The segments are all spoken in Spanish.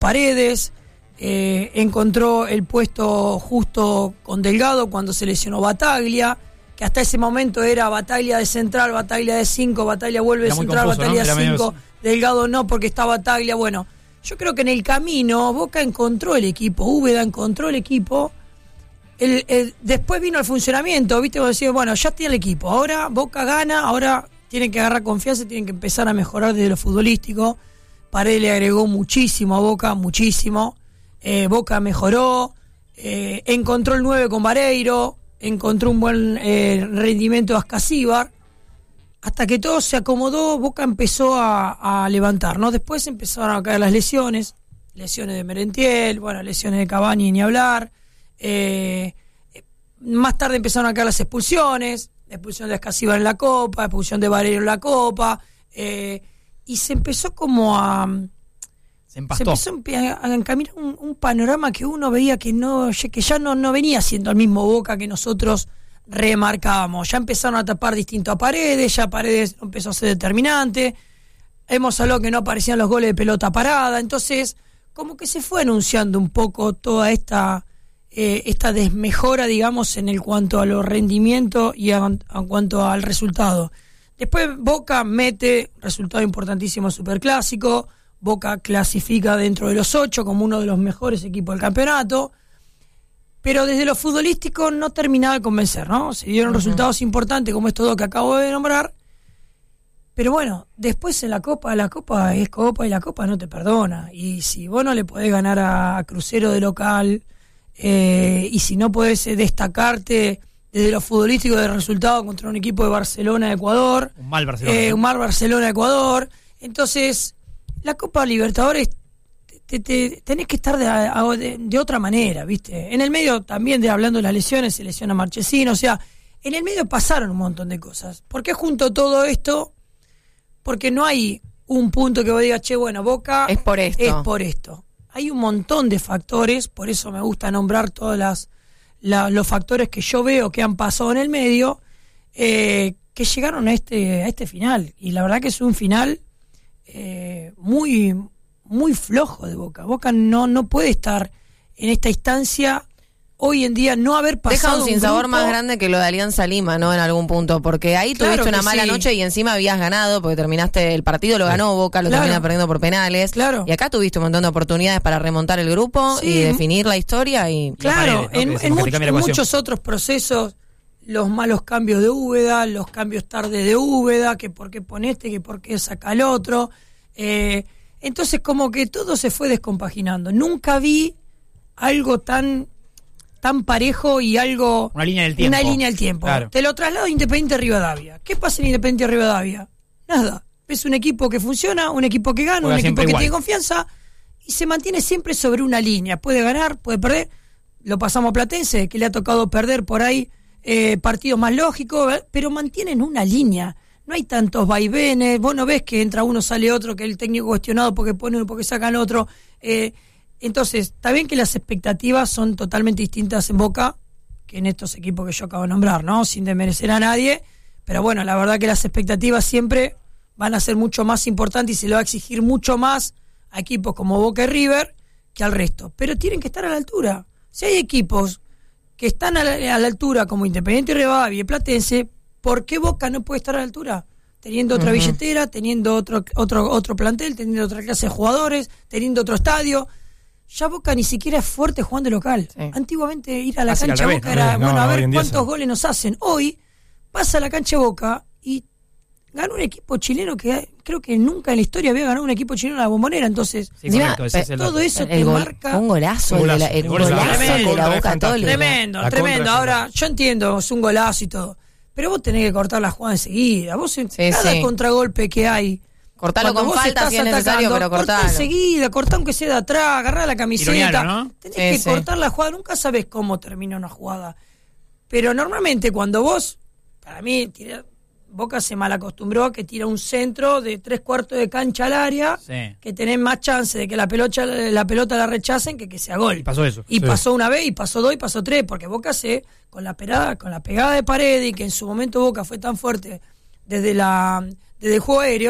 Paredes, encontró el puesto justo con Delgado cuando se lesionó Bataglia, que hasta ese momento era Bataglia de central, Bataglia de 5, Bataglia vuelve de central, confuso, Bataglia de 5, Delgado no porque está Bataglia. Bueno, yo creo que en el camino Boca encontró el equipo, Úbeda encontró el equipo. Después vino el funcionamiento, ¿viste? Vos decís, bueno, ya tiene el equipo, ahora Boca gana, ahora tienen que agarrar confianza, tienen que empezar a mejorar desde lo futbolístico. Paredes le agregó muchísimo a Boca, muchísimo. Boca mejoró, encontró el 9 con Vareiro, encontró un buen rendimiento de Ascasíbar. Hasta que todo se acomodó, Boca empezó a levantar, ¿no? Después empezaron a caer las lesiones de Merentiel, bueno, lesiones de Cavani ni hablar. Más tarde empezaron a caer las expulsiones, la expulsión de Ascasíbar en la Copa, la expulsión de Vareiro en la Copa, y se empezó como se empezó a encaminar un panorama que uno veía que ya no venía siendo el mismo Boca que nosotros remarcábamos. Ya empezaron a tapar distinto a Paredes, ya Paredes empezó a ser determinante, hemos hablado que no aparecían los goles de pelota parada, entonces como que se fue anunciando un poco toda esta desmejora, digamos, en el cuanto a los rendimientos y en cuanto al resultado. Después Boca mete resultado importantísimo en Superclásico, Boca clasifica dentro de los 8 como uno de los mejores equipos del campeonato, pero desde lo futbolístico no terminaba de convencer, ¿no? Se dieron resultados importantes como estos dos que acabo de nombrar, pero bueno, después en la Copa es Copa y la Copa no te perdona, y si vos no le podés ganar a Crucero de local, y si no podés destacarte desde lo futbolístico del resultado contra un equipo de Barcelona de Ecuador, un mal Barcelona de Ecuador, entonces la Copa Libertadores tenés que estar de otra manera, ¿viste? En el medio también, hablando de las lesiones, se lesiona Marchesín, o sea, en el medio pasaron un montón de cosas. ¿Por qué junto todo esto? Porque no hay un punto que vos digas, che, bueno, Boca es por esto. Hay un montón de factores, por eso me gusta nombrar todos los factores que yo veo que han pasado en el medio, que llegaron a este final. Y la verdad que es un final muy, muy flojo de Boca. Boca no puede estar en esta instancia hoy en día, no haber pasado. Deja un sinsabor más grande que lo de Alianza Lima, ¿no? En algún punto, porque ahí tuviste una mala noche y encima habías ganado, porque terminaste el partido, lo ganó Boca, lo termina perdiendo por penales. Claro. Y acá tuviste un montón de oportunidades para remontar el grupo y definir la historia. Claro, en muchos otros procesos, los malos cambios de Úbeda, los cambios tarde de Úbeda, que por qué pone que por qué saca el otro. Entonces como que todo se fue descompaginando. Nunca vi algo tan parejo y algo... Una línea del tiempo. Claro. Te lo traslado a Independiente Rivadavia. ¿Qué pasa en Independiente Rivadavia? Nada. Es un equipo que funciona, un equipo que gana, un equipo que tiene confianza y se mantiene siempre sobre una línea. Puede ganar, puede perder. Lo pasamos a Platense, que le ha tocado perder por ahí partidos más lógicos, pero mantienen una línea. No hay tantos vaivenes. Vos no ves que entra uno, sale otro, que el técnico cuestionado porque pone uno, porque sacan otro. Entonces, está bien que las expectativas son totalmente distintas en Boca que en estos equipos que yo acabo de nombrar, ¿no? Sin desmerecer a nadie, pero bueno, la verdad que las expectativas siempre van a ser mucho más importantes y se le va a exigir mucho más a equipos como Boca y River que al resto, pero tienen que estar a la altura. Si hay equipos que están a la altura como Independiente Rivadavia y Platense, ¿por qué Boca no puede estar a la altura? Teniendo otra billetera, teniendo otro plantel, teniendo otra clase de jugadores, teniendo otro estadio. Ya Boca ni siquiera es fuerte jugando local. Sí. Antiguamente ir a la cancha de Boca era, a ver cuántos goles nos hacen. Hoy pasa a la cancha de Boca y gana un equipo chileno que creo que nunca en la historia había ganado un equipo chileno en la Bombonera. Entonces, todo eso te marca. Un golazo. El golazo de la Boca Católica. Tremendo. Ahora, yo entiendo, es un golazo y todo. Pero vos tenés que cortar la jugada enseguida. Vos cada contragolpe que hay, cortalo con falta si es necesario, pero cortalo. Cortá enseguida, cortá aunque sea de atrás, agarrá la camiseta. Ironiano, ¿no? Tenés que cortar la jugada, nunca sabés cómo termina una jugada. Pero normalmente cuando vos, para mí, Boca se mal acostumbró a que tira un centro de 3/4 de cancha al área, que tenés más chance de que la pelota la rechacen que sea gol. Y pasó eso. Y pasó una vez, y pasó dos, y pasó tres, porque Boca con la pegada de Paredes, y que en su momento Boca fue tan fuerte desde el juego aéreo,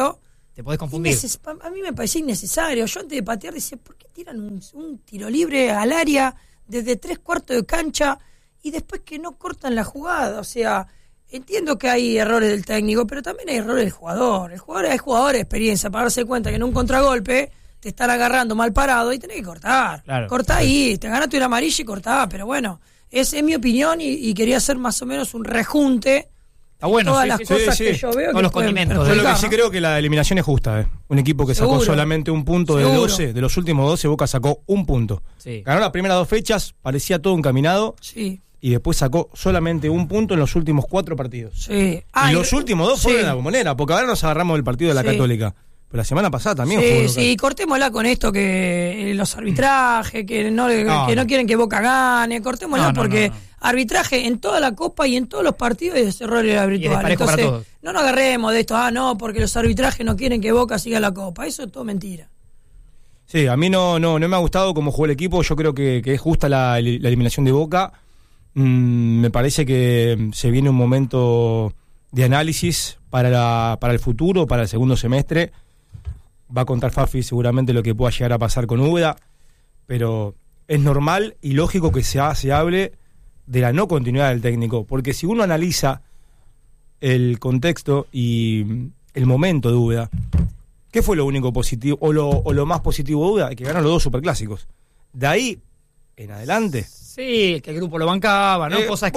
te podés confundir. A mí me parecía innecesario. Yo antes de patear decía, ¿por qué tiran un tiro libre al área desde 3/4 de cancha y después que no cortan la jugada? O sea, entiendo que hay errores del técnico, pero también hay errores del jugador. El jugador es jugador de experiencia para darse cuenta que en un contragolpe te están agarrando mal parado y tenés que cortar. Claro, cortá ahí, te ganaste una amarilla y cortá, pero bueno, esa es mi opinión y quería hacer más o menos un rejunte. Está bueno, todas las cosas que yo veo. Todos los condimentos. Yo lo que sí creo que la eliminación es justa. Un equipo que sacó solamente un punto de 12, de los últimos 12, Boca sacó un punto. Sí. Ganó las primeras 2 fechas, parecía todo encaminado. Sí. Y después sacó solamente un punto en los últimos 4 partidos. Sí. Y los últimos 2 fueron de la Bombonera, porque ahora nos agarramos del partido de la Católica. Pero la semana pasada también fue. Sí, cortémosla con esto que los arbitrajes, que no quieren que Boca gane, cortémosla porque arbitraje en toda la Copa y en todos los partidos es errores arbitrales. Entonces, no nos agarremos de esto, porque los arbitrajes no quieren que Boca siga la Copa. Eso es todo mentira. Sí, a mí no me ha gustado cómo jugó el equipo. Yo creo que es justa la eliminación de Boca. Me parece que se viene un momento de análisis para el futuro, para el segundo semestre. Va a contar Fafi seguramente lo que pueda llegar a pasar con Úbeda, pero es normal y lógico que se hable de la no continuidad del técnico, porque si uno analiza el contexto y el momento de Úbeda, ¿qué fue lo único positivo o lo más positivo de Úbeda? Que ganó los 2 superclásicos. De ahí en adelante. Sí, que el grupo lo bancaba, ¿no? Cosas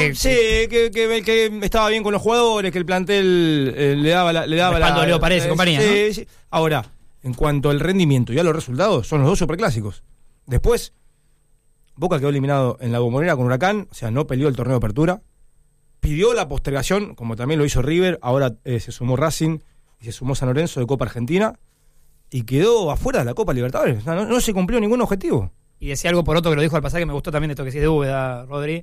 que estaba bien con los jugadores, que el plantel le daba la Leo Paredes y compañía, ¿no? Sí. Ahora, en cuanto al rendimiento y a los resultados, son los 2 superclásicos. Después, Boca quedó eliminado en la Bombonera con Huracán, o sea, no peleó el torneo de apertura. Pidió la postergación, como también lo hizo River, ahora se sumó Racing y se sumó San Lorenzo de Copa Argentina, y quedó afuera de la Copa Libertadores. O sea, no se cumplió ningún objetivo. Y decía algo por otro que lo dijo al pasar, que me gustó también esto que sí de Úbeda, Rodri,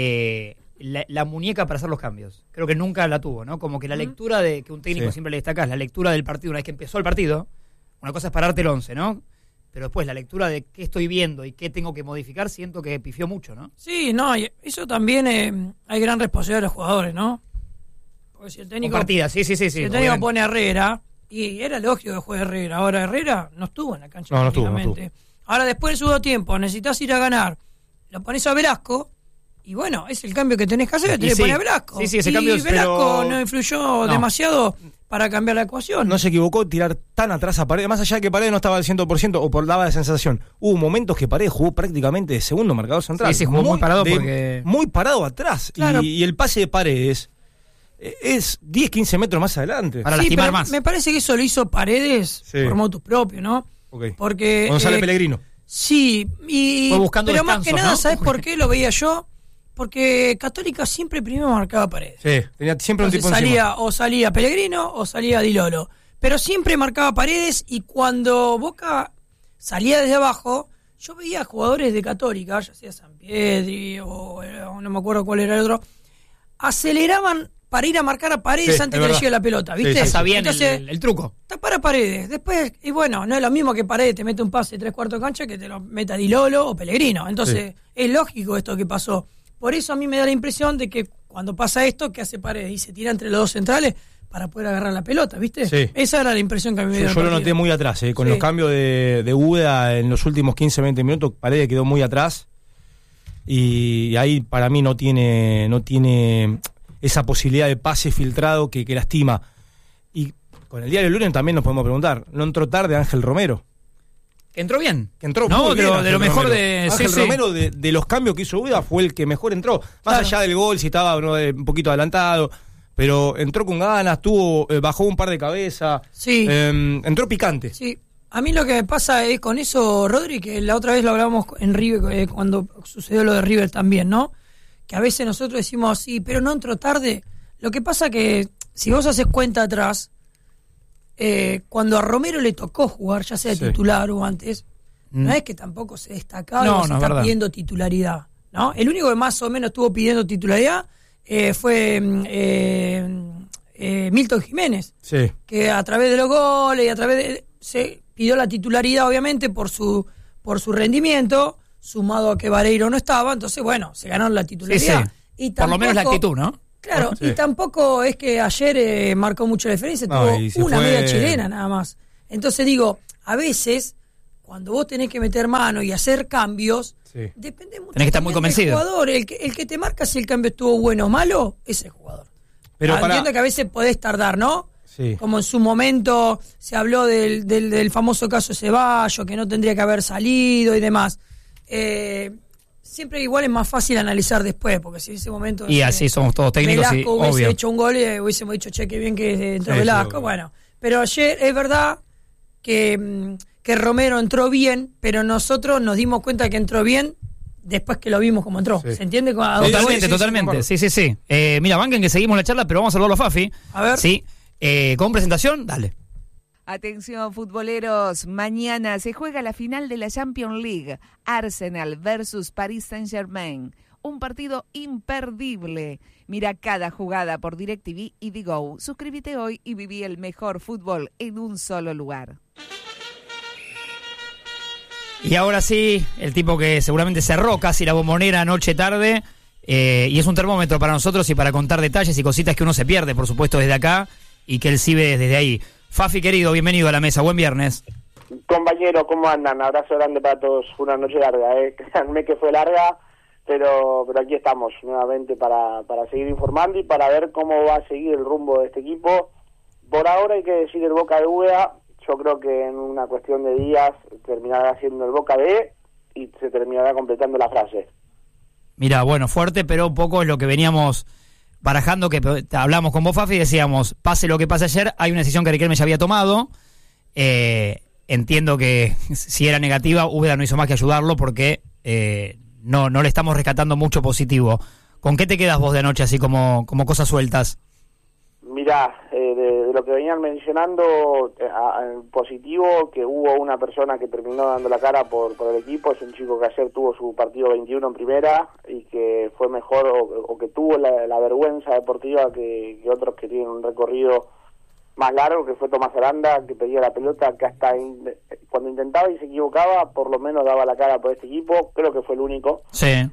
la muñeca para hacer los cambios. Creo que nunca la tuvo, ¿no? Como que la lectura de que un técnico siempre le destaca es la lectura del partido. Una vez que empezó el partido, una cosa es pararte el 11, ¿no? Pero después la lectura de qué estoy viendo y qué tengo que modificar, siento que pifió mucho, ¿no? Sí, no, eso también hay gran responsabilidad de los jugadores, ¿no? Porque si el técnico... Partida, sí. Si el técnico pone a Herrera, y era lógico que juegue Herrera, ahora Herrera no estuvo en la cancha prácticamente. No estuvo. Ahora después del segundo tiempo necesitas ir a ganar, lo pones a Velasco y bueno, es el cambio que tenés que hacer, te pones a Velasco. Sí, ese cambio Velasco no influyó demasiado para cambiar la ecuación. No se equivocó tirar tan atrás a Paredes, más allá de que Paredes no estaba al 100% o daba la sensación. Hubo momentos que Paredes jugó prácticamente de segundo marcador central. Sí, jugó muy parado muy parado atrás. Claro. Y el pase de Paredes es 10-15 metros más adelante. Para lastimar más. Me parece que eso lo hizo Paredes por motu propio, ¿no? Okay. Porque Gonzalo Pellegrino. Sí, fue buscando pero descanso, más que nada, ¿no? ¿Sabes por qué lo veía yo? Porque Católica siempre primero marcaba Paredes. Sí, tenía siempre un tipo encima. O salía Pellegrino o salía Di Lolo. Pero siempre marcaba Paredes, y cuando Boca salía desde abajo, yo veía jugadores de Católica, ya sea Sampiedri o no me acuerdo cuál era el otro, aceleraban para ir a marcar a Paredes antes que le llegue la pelota, ¿viste? Sí. Sabían el truco. Tapar a Paredes. Después, y bueno, no es lo mismo que Paredes te mete un pase de 3/4 de cancha que te lo meta Di Lolo o Pellegrino. Entonces, es lógico esto que pasó. Por eso a mí me da la impresión de que cuando pasa esto, ¿qué hace Paredes? Y se tira entre los 2 centrales para poder agarrar la pelota, ¿viste? Sí. Esa era la impresión que a mí me dio. Yo lo noté muy atrás, con los cambios de Úbeda en los últimos 15-20 minutos, Paredes quedó muy atrás. Y ahí para mí no tiene esa posibilidad de pase filtrado que lastima. Y con el diario Lunes también nos podemos preguntar, ¿no entró tarde Ángel Romero? Que entró bien. Que entró no, muy bien, de lo mejor Romero. de... Ángel Romero, de los cambios que hizo Úbeda, fue el que mejor entró. Más allá del gol, si estaba un poquito adelantado, pero entró con ganas, bajó un par de cabezas, entró picante. Sí. A mí lo que me pasa es con eso, Rodri, que la otra vez lo hablábamos en River, cuando sucedió lo de River también, ¿no? Que a veces nosotros decimos así, pero no entró tarde. Lo que pasa que, si vos haces cuenta atrás, cuando a Romero le tocó jugar, ya sea titular o antes, no es que tampoco se destacaba se está pidiendo titularidad, ¿no? El único que más o menos estuvo pidiendo titularidad fue Milton Jiménez, que a través de los goles y a través de... se pidió la titularidad, obviamente, por su rendimiento, sumado a que Vareiro no estaba, entonces, bueno, se ganaron la titularidad. Y tampoco, por lo menos la actitud, ¿no? Claro, sí. Y tampoco es que ayer marcó mucho la diferencia, tuvo una media chilena nada más. Entonces digo, a veces, cuando vos tenés que meter mano y hacer cambios, depende mucho. Tenés que estar muy convencido. Del jugador. El que te marca si el cambio estuvo bueno o malo, es el jugador. Pero entiendo que a veces podés tardar, ¿no? Sí. Como en su momento se habló del famoso caso Ceballos, que no tendría que haber salido y demás. Siempre igual es más fácil analizar después, porque si en ese momento... Y así somos todos técnicos, Velasco hubiese hecho un gol y hubiésemos dicho, che, qué bien que entró Velasco. Sí. Bueno, pero ayer es verdad que Romero entró bien, pero nosotros nos dimos cuenta que entró bien después que lo vimos como entró. Sí. ¿Se entiende? Totalmente. Sí. Mira, banquen que seguimos la charla, pero vamos a hablarlo a Fafi. A ver. Sí. ¿Con presentación? Dale. Atención futboleros, mañana se juega la final de la Champions League, Arsenal versus Paris Saint-Germain, un partido imperdible. Mira cada jugada por DirecTV y Digo. Suscríbete hoy y viví el mejor fútbol en un solo lugar. Y ahora sí, el tipo que seguramente cerró casi la Bombonera anoche tarde, y es un termómetro para nosotros y para contar detalles y cositas que uno se pierde, por supuesto, desde acá, y que él sí ve desde ahí. Fafi, querido, bienvenido a la mesa. Buen viernes. Compañero, ¿cómo andan? Abrazo grande para todos. Fue una noche larga, Créanme que fue larga, pero aquí estamos nuevamente para seguir informando y para ver cómo va a seguir el rumbo de este equipo. Por ahora hay que decir el Boca de Úbeda. Yo creo que en una cuestión de días terminará siendo el Boca de y se terminará completando la frase. Mira, bueno, fuerte, pero un poco es lo que veníamos barajando, que hablamos con vos, Fafi, y decíamos, pase lo que pase ayer, hay una decisión que Riquelme ya había tomado. Entiendo que si era negativa, Úbeda no hizo más que ayudarlo porque no le estamos rescatando mucho positivo. ¿Con qué te quedas vos de anoche, así como cosas sueltas? Mirá, de lo que venían mencionando, positivo, que hubo una persona que terminó dando la cara por el equipo, es un chico que ayer tuvo su partido 21 en primera y que fue mejor o que tuvo la vergüenza deportiva que otros que tienen un recorrido más largo, que fue Tomás Aranda, que pedía la pelota, que hasta cuando intentaba y se equivocaba, por lo menos daba la cara por este equipo, creo que fue el único. Sí.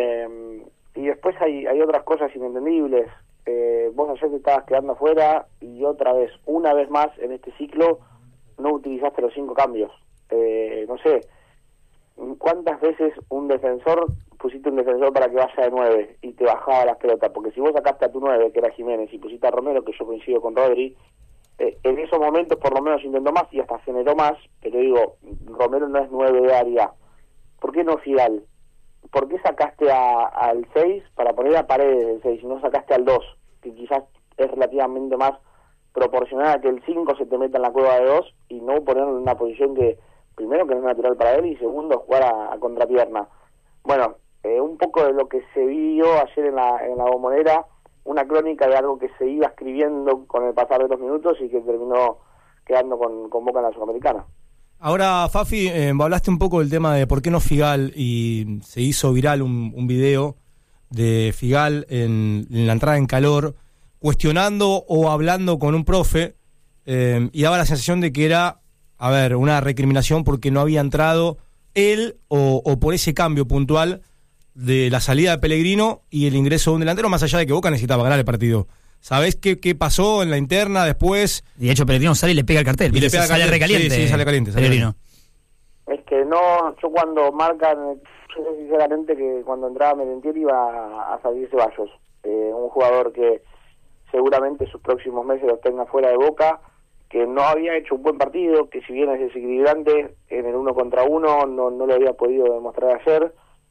Y después hay otras cosas inentendibles. Vos ayer te estabas quedando afuera y una vez más en este ciclo no utilizaste los 5 cambios. No sé, ¿cuántas veces pusiste un defensor para que vaya de 9 y te bajaba las pelotas? Porque si vos sacaste a tu 9, que era Jiménez, y pusiste a Romero, que yo coincido con Rodri, en esos momentos por lo menos intentó más y hasta generó más, pero digo, Romero no es 9 de área. ¿Por qué no Figal? ¿Por qué sacaste al 6 para poner a Paredes del 6 y no sacaste al 2, que quizás es relativamente más proporcional a que el 5 se te meta en la cueva de 2 y no ponerlo en una posición que, primero, que no es natural para él y segundo, jugar a contrapierna? Bueno, un poco de lo que se vio ayer en la Bombonera, una crónica de algo que se iba escribiendo con el pasar de los minutos y que terminó quedando con Boca en la Sudamericana. Ahora, Fafi, hablaste un poco del tema de por qué no Figal, y se hizo viral un video de Figal en la entrada en calor, cuestionando o hablando con un profe, y daba la sensación de que era, una recriminación porque no había entrado él o por ese cambio puntual de la salida de Pellegrino y el ingreso de un delantero, más allá de que Boca necesitaba ganar el partido. ¿Sabés qué pasó en la interna después? De hecho, Pellegrino sale y le pega el cartel. Y le pega sale recaliente. Sí, sale caliente. Pellegrino. Es que no, yo cuando marcan, yo sé sinceramente que cuando entraba Merentiel iba a salir Ceballos. Un jugador que seguramente sus próximos meses los tenga fuera de Boca, que no había hecho un buen partido, que si bien es desequilibrante, en el 1 contra 1 no lo había podido demostrar ayer,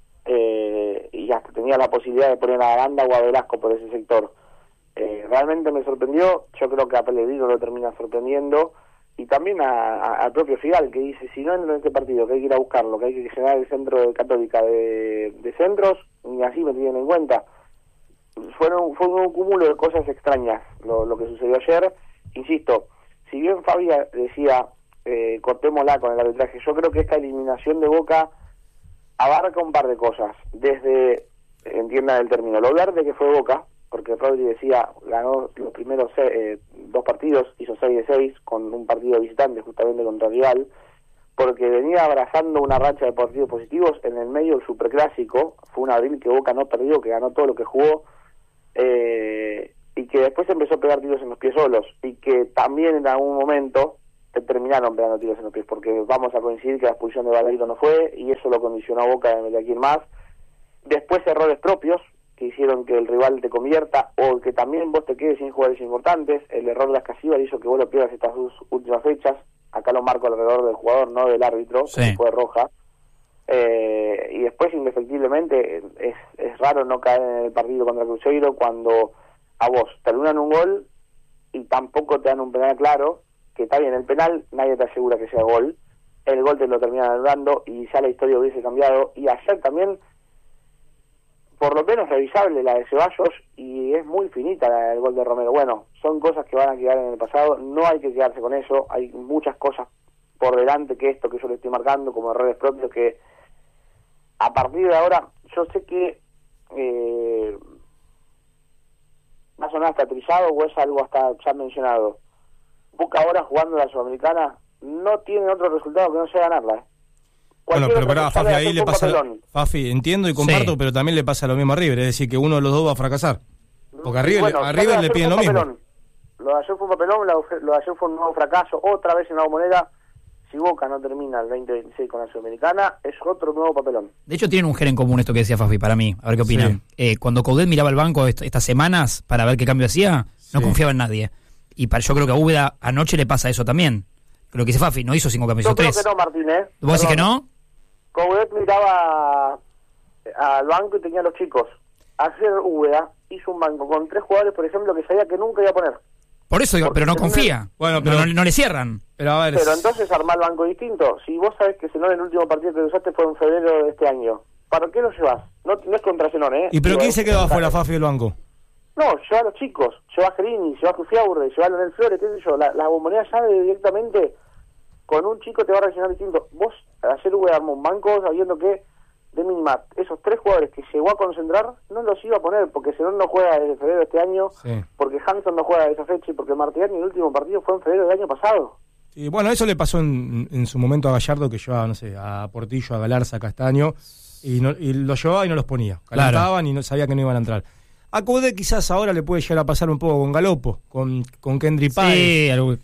y hasta tenía la posibilidad de poner a Aranda o a Velasco por ese sector. Realmente me sorprendió. Yo creo que a Pellegrino lo termina sorprendiendo y también al propio Figal, que dice, si no entra en este partido, que hay que ir a buscarlo, que hay que llenar el centro de Católica de centros, ni así me tienen en cuenta. Fue un cúmulo de cosas extrañas lo que sucedió ayer. Insisto, si bien Fabi decía cortémosla con el arbitraje, yo creo que esta eliminación de Boca abarca un par de cosas, desde, entiendan el término, lo verde que fue Boca, porque Rodri decía, ganó los primeros 2 partidos, hizo 6 de 6 con un partido visitante justamente contra Rival, porque venía abrazando una racha de partidos positivos en el medio del Superclásico. Fue un abril que Boca no perdió, que ganó todo lo que jugó, y que después empezó a pegar tiros en los pies solos, y que también en algún momento terminaron pegando tiros en los pies, porque vamos a coincidir que la expulsión de Balagueró no fue, y eso lo condicionó a Boca de aquí en más. Después errores propios, que hicieron que el rival te convierta, o que también vos te quedes sin jugadores importantes. El error de Ascasíbar hizo que vos lo pierdas estas 2 últimas fechas. Acá lo marco alrededor del jugador, no del árbitro, que fue roja. Y después, indefectiblemente, es raro no caer en el partido contra Cruzeiro cuando a vos te anulan un gol y tampoco te dan un penal claro, que está bien, el penal nadie te asegura que sea gol, el gol te lo terminan anulando y ya la historia hubiese cambiado. Y ayer también, por lo menos revisable la de Ceballos, y es muy finita la del gol de Romero. Bueno, son cosas que van a quedar en el pasado, no hay que quedarse con eso, hay muchas cosas por delante que esto que yo le estoy marcando como errores propios, que a partir de ahora, yo sé que va a sonar hasta trillado o es algo hasta ya mencionado. Boca ahora jugando la Sudamericana no tiene otro resultado que no sea ganarla. Bueno, pero pará, Fafi, ahí le pasa... Fafi, entiendo y comparto, pero también le pasa lo mismo a River, es decir, que uno de los dos va a fracasar. Porque a River le piden lo mismo. Lo de ayer fue un papelón, lo de ayer fue un nuevo fracaso, otra vez en la Bombonera. Si Boca no termina el 2026 con la Sudamericana, es otro nuevo papelón. De hecho, tienen un gen en común esto que decía Fafi, para mí. A ver qué opinan. Sí. Cuando Coudet miraba al banco estas semanas para ver qué cambio hacía, no confiaba en nadie. Y yo creo que a Úbeda anoche le pasa eso también. Lo que dice Fafi, no hizo 5 cambios, hizo 3. Yo creo que no, Martín, ¿Vos decís que no? Coudet miraba al banco y tenía a los chicos. Ayer Úbeda hizo un banco con 3 jugadores, por ejemplo, que sabía que nunca iba a poner. Por eso digo, pero no confía. Bueno, pero no le cierran. Pero entonces armar el banco distinto. Si vos sabés que Zenón, el último partido que usaste fue en febrero de este año, ¿para qué lo llevas? No es contra Zenón, ¿eh? ¿Y pero quién se quedó afuera, Fafi, del banco? No, lleva a los chicos, lleva a Gerini, lleva a Cufiaurre, lleva a Leonel Flores, qué sé yo. La Bombonera ya directamente con un chico te va a reaccionar distinto. Vos ayer armó un banco sabiendo que de mínima esos 3 jugadores que llegó a concentrar no los iba a poner, porque Zenón no juega desde febrero de este año, porque Hanson no juega de esa fecha y porque Martigani el último partido fue en febrero del año pasado. Y bueno, eso le pasó en su momento a Gallardo, que llevaba, no sé, a Portillo, a Galarza, a Castaño, y los llevaba y no los ponía. Calentaban y no sabía que no iban a entrar. A Coudet quizás ahora le puede llegar a pasar un poco con Galopo, con Kendry Páez. Sí,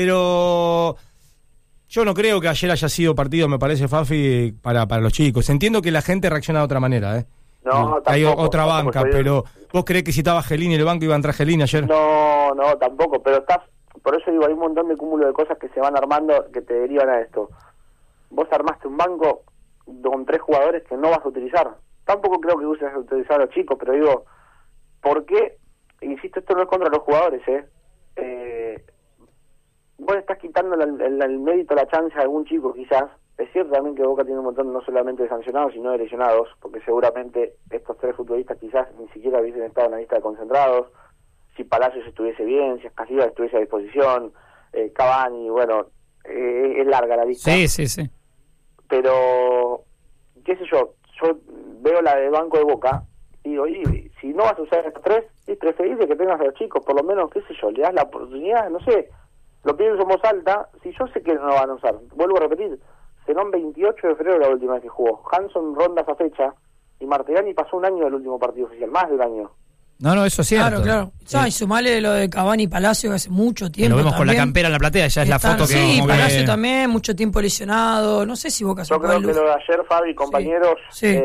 pero yo no creo que ayer haya sido partido, me parece, Fafi, para los chicos. Entiendo que la gente reacciona de otra manera, ¿eh? No, hay tampoco, otra banca, pero ¿vos creés que si estaba Gelini en el banco iba a entrar Gelini ayer? No, tampoco, pero por eso digo, hay un montón de cúmulo de cosas que se van armando que te derivan a esto. Vos armaste un banco con 3 jugadores que no vas a utilizar. Tampoco creo que uses a utilizar a los chicos, pero digo, ¿por qué? Insisto, esto no es contra los jugadores, vos estás quitando el mérito, la chance a algún chico quizás. Es cierto también que Boca tiene un montón no solamente de sancionados, sino de lesionados, porque seguramente estos 3 futbolistas quizás ni siquiera hubiesen estado en la lista de concentrados. Si Palacios estuviese bien, si Ascasíbar estuviese a disposición, Cavani, bueno, es larga la lista. Sí. Pero, qué sé yo veo la de banco de Boca y digo, y si no vas a usar estos 3, es preferible que tengas a los chicos, por lo menos, qué sé yo, le das la oportunidad, no sé, lo pienso en voz alta, si yo sé que no lo van a usar, vuelvo a repetir, Zenón 28 de febrero la última vez que jugó, Hanson ronda esa fecha, y Martigani pasó un año del último partido oficial, más de un año. No, eso es cierto. Claro. Y sumale lo de Cavani y Palacio que hace mucho tiempo. Lo vemos también. Con la campera en la platea, ya es la foto que... Sí, Palacio también, mucho tiempo lesionado. No sé si Boca se Yo creo que lo de ayer, Fabi, compañeros,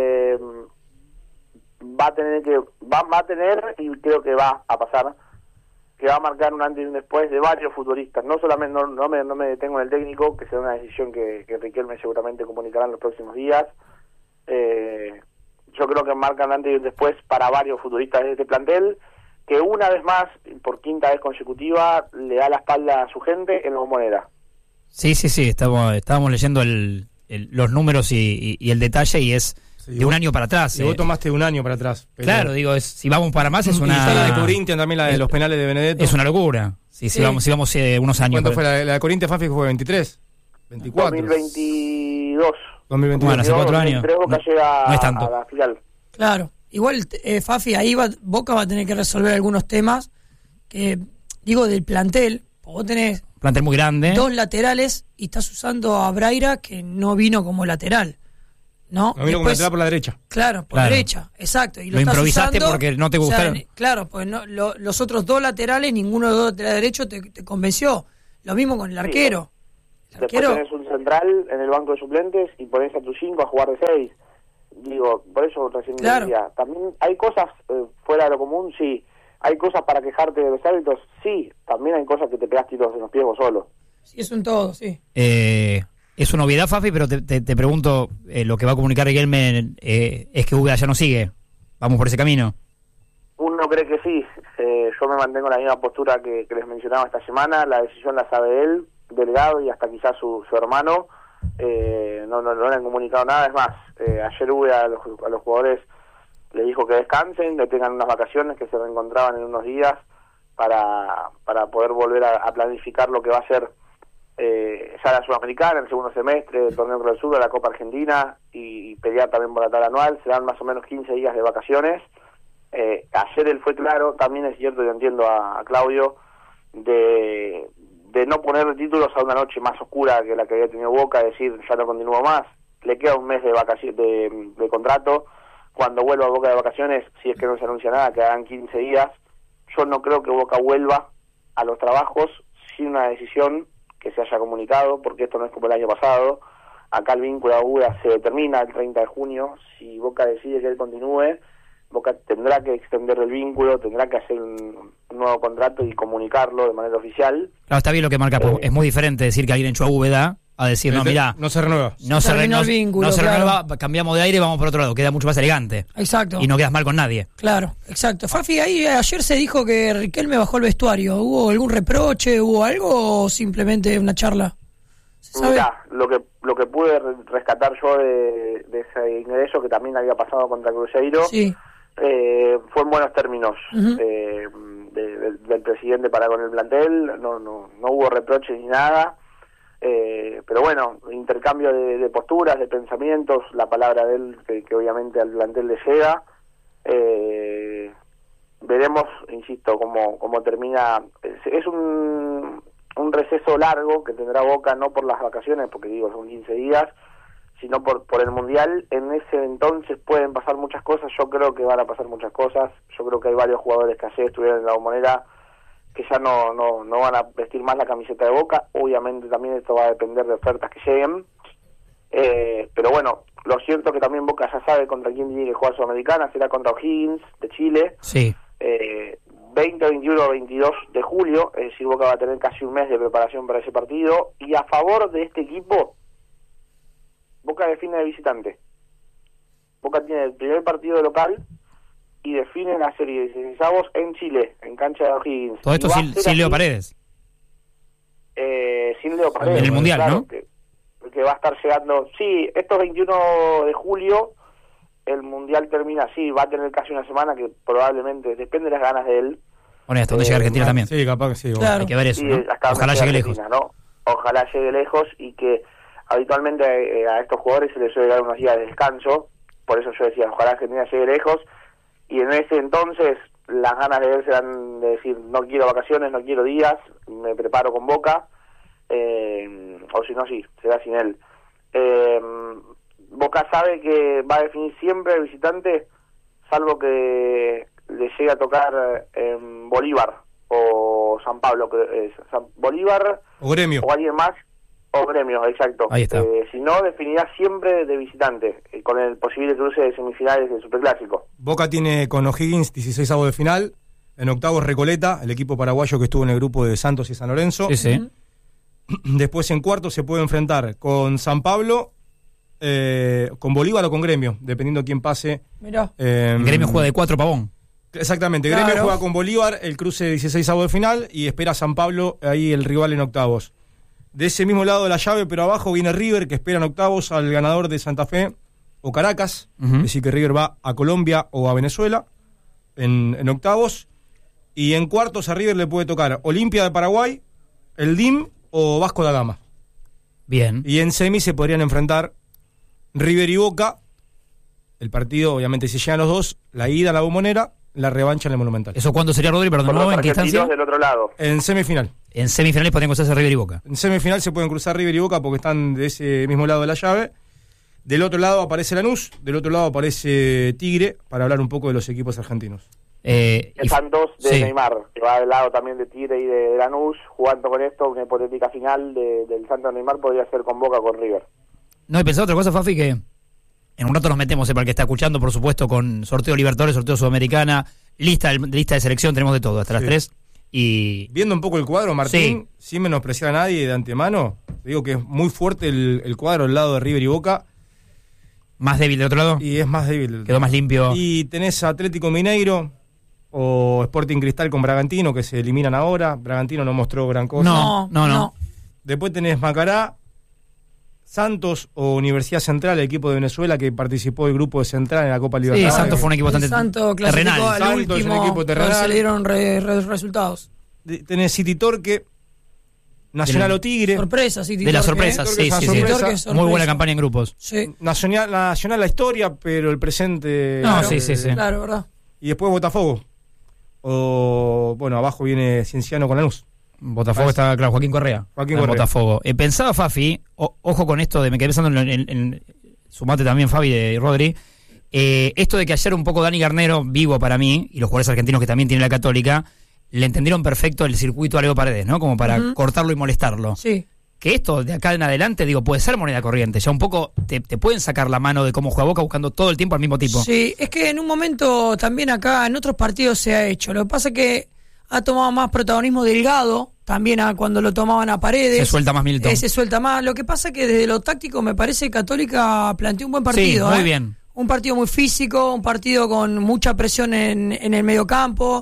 va a tener, y creo que va a pasar, que va a marcar un antes y un después de varios futbolistas. No solamente, no me detengo en el técnico, que será una decisión que Riquelme seguramente comunicará en los próximos días. Yo creo que marcan antes y un después para varios futbolistas de este plantel, que una vez más, por 5ª vez consecutiva, le da la espalda a su gente en la Bombonera. Sí, estábamos leyendo los números y el detalle, y es de un año para atrás. Y vos tomaste un año para atrás. Claro, digo, si vamos para más es una... Y la de Corinthians también, la de los penales de Benedetto. Es una locura. Si vamos unos años. ¿Cuánto fue la de Corinthians, Fafi, que fue 23? 24. 2022. Bueno, hace 4 años. Creo que llega no es tanto. A la final. Claro. Igual, Fafi, ahí Boca va a tener que resolver algunos temas que, digo, del plantel. Vos tenés... Plantel muy grande. 2 laterales y estás usando a Braira, que no vino como lateral. ¿no? A mí lo comenté por la derecha. Claro, por la derecha, exacto. Y lo improvisaste usando, porque no te gustaron. Claro, pues no, los otros dos laterales, ninguno de los dos laterales derechos te convenció. Lo mismo con el arquero. Después tenés un central en el banco de suplentes y ponés a tus 5 a jugar de 6. Digo, por eso recién decía, también hay cosas fuera de lo común, sí. Hay cosas para quejarte de los árbitros, sí. También hay cosas que te pegas tiros en los pies vos solo. Sí, es un todo, sí. Es una obviedad, Fafi, pero te pregunto, lo que va a comunicar Riquelme es que Úbeda ya no sigue. ¿Vamos por ese camino? Uno cree que sí. Yo me mantengo en la misma postura que les mencionaba esta semana. La decisión la sabe él, delegado, y hasta quizás su hermano. No le han comunicado nada. Es más, ayer Úbeda a los jugadores le dijo que descansen, que tengan unas vacaciones, que se reencontraban en unos días para poder volver a planificar lo que va a ser ya la Sudamericana, el segundo semestre, el Torneo Pro del Sur, la Copa Argentina y pelear también por la tabla anual. Serán más o menos 15 días de vacaciones. Ayer él fue claro, también es cierto, yo entiendo a Claudio, de no ponerle títulos a una noche más oscura que la que había tenido Boca, decir ya no continúo más. Le queda un mes de vacaciones de contrato. Cuando vuelva a Boca de vacaciones, si es que no se anuncia nada, quedarán 15 días. Yo no creo que Boca vuelva a los trabajos sin una decisión que se haya comunicado, porque esto no es como el año pasado. Acá el vínculo a Úbeda se termina el 30 de junio. Si Boca decide que él continúe, Boca tendrá que extender el vínculo, tendrá que hacer un nuevo contrato y comunicarlo de manera oficial. Claro, está bien lo que marca, es muy diferente decir que alguien echó a Úbeda a decir, no, mirá, no se renueva. No se renueva, cambiamos de aire y vamos por otro lado, queda mucho más elegante. Exacto. Y no quedas mal con nadie. Claro, exacto. Fafi, ahí ayer se dijo que Riquelme bajó el vestuario. ¿Hubo algún reproche, hubo algo o simplemente una charla? Mirá, lo que pude rescatar yo de ese ingreso que también había pasado contra Cruzeiro, sí, fue en buenos términos. Del presidente para con el plantel, no hubo reproches ni nada. Pero bueno, intercambio de posturas, de pensamientos, la palabra de él que obviamente al plantel le llega. Veremos, insisto, cómo termina. Es un receso largo que tendrá Boca, no por las vacaciones, porque digo son 15 días, sino por el Mundial. En ese entonces pueden pasar muchas cosas. Yo creo que van a pasar muchas cosas. Yo creo que hay varios jugadores que ayer estuvieron en la Bombonera que ya no van a vestir más la camiseta de Boca. Obviamente también esto va a depender de ofertas que lleguen. Pero bueno, lo cierto es que también Boca ya sabe contra quién tiene que jugar Sudamericana. Será contra O'Higgins de Chile. Sí. 20, 21, 22 de julio. Es decir, Boca va a tener casi un mes de preparación para ese partido. Y a favor de este equipo, Boca define de visitante. Boca tiene el primer partido de local y define la serie de 16avos en Chile, en cancha de O'Higgins. Todo esto sin Leo Paredes. Sin Leo Paredes. En el Mundial, claro, ¿no? Que va a estar llegando. Sí, estos 21 de julio, el Mundial termina, sí, va a tener casi una semana que probablemente, depende de las ganas de él. Bueno, y hasta dónde llega Argentina también. Sí, capaz que sí. Claro. Hay que ver eso, ¿no? Ojalá llegue lejos. ¿No? Ojalá llegue lejos y que habitualmente a estos jugadores se les suele dar unos días de descanso. Por eso yo decía, ojalá Argentina llegue lejos. Y en ese entonces las ganas de él serán de decir, no quiero vacaciones, no quiero días, me preparo con Boca, o si no, sí, será sin él. Boca sabe que va a definir siempre el visitante, salvo que le llegue a tocar Bolívar o San Pablo, Bolívar o Gremio. O alguien más. O Gremio, exacto. Ahí está. Si no, definirá siempre de visitante, con el posible cruce de semifinales del Superclásico. Boca tiene con O'Higgins 16avos de final. En octavos Recoleta, el equipo paraguayo que estuvo en el grupo de Santos y San Lorenzo. Sí, sí. Después en cuartos se puede enfrentar con San Pablo, con Bolívar o con Gremio, dependiendo quién pase. Mirá. Gremio juega de 4 Pavón. Exactamente, Claro. Gremio juega con Bolívar, el cruce de 16avos de final, y espera a San Pablo, ahí el rival en octavos. De ese mismo lado de la llave, pero abajo viene River, que espera en octavos al ganador de Santa Fe o Caracas. Es decir, que River va a Colombia o a Venezuela en octavos. Y en cuartos a River le puede tocar Olimpia de Paraguay, el DIM o Vasco da Gama. Bien. Y en semi se podrían enfrentar River y Boca. El partido, obviamente, si llegan los dos, la ida a la Bombonera, la revancha en el Monumental. ¿Eso cuándo sería, Rodri? Perdón, Por ¿no? los ¿En qué argentinos instancia? del otro lado. En semifinal. En semifinales podrían cruzarse River y Boca. En semifinal se pueden cruzar River y Boca porque están de ese mismo lado de la llave. Del otro lado aparece Lanús, del otro lado aparece Tigre, para hablar un poco de los equipos argentinos. El Santos de Neymar, que va del lado también de Tigre y de Lanús, jugando con esto, una hipotética final del Santos de Neymar podría ser con Boca, con River. No, he pensado otra cosa, Fafi, que en un rato nos metemos, para el que está escuchando, por supuesto, con sorteo Libertadores, sorteo Sudamericana, lista de selección, tenemos de todo, hasta las 3. Y viendo un poco el cuadro, Martín, sin menospreciar a nadie de antemano, digo que es muy fuerte el cuadro del lado de River y Boca. ¿Más débil del otro lado? Y es más débil. Quedó más limpio. Y tenés Atlético Mineiro o Sporting Cristal con Bragantino, que se eliminan ahora. Bragantino no mostró gran cosa. No. Después tenés Macará, Santos o Universidad Central, el equipo de Venezuela que participó del grupo de Central en la Copa Libertadores. Sí, Santos fue un equipo bastante terrenal. Santos es un equipo terrenal. Se le dieron resultados. Tenés City Torque, Nacional o Tigre. Sorpresa, City de las sorpresas, sí. Muy buena campaña en grupos. Sí. Nacional la historia, pero el presente... No, sí. Claro, ¿verdad? Y después Botafogo. Abajo viene Cienciano con Lanús. Botafogo está, claro, Joaquín Correa. Botafogo. Pensaba, Fafi, ojo con esto, me quedé pensando en sumate también, Fabi, de Rodri, esto de que ayer un poco Dani Garnero, vivo para mí, y los jugadores argentinos que también tiene la Católica, le entendieron perfecto el circuito a Leo Paredes, ¿no? Como para cortarlo y molestarlo. Sí. Que esto de acá en adelante, puede ser moneda corriente. Ya un poco te pueden sacar la mano de cómo juega Boca buscando todo el tiempo al mismo tipo. Sí, es que en un momento también acá en otros partidos se ha hecho. Lo que pasa es que ha tomado más protagonismo Delgado, también cuando lo tomaban a Paredes. Se suelta más Milton. Se suelta más. Lo que pasa es que desde lo táctico me parece que Católica planteó un buen partido. Sí, muy bien. Un partido muy físico, un partido con mucha presión en el mediocampo.